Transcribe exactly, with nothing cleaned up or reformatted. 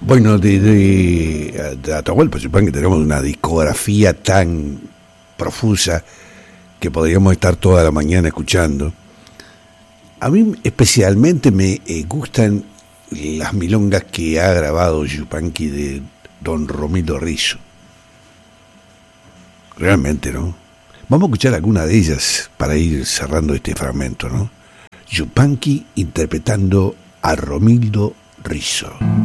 Bueno, de, de, de Atahualpa Yupanqui tenemos una discografía tan profusa que podríamos estar toda la mañana escuchando. A mí especialmente me eh, gustan las milongas que ha grabado Yupanqui de don Romildo Rizzo. Realmente, ¿no? Vamos a escuchar alguna de ellas para ir cerrando este fragmento, ¿no? Yupanqui interpretando a Romildo Rizzo.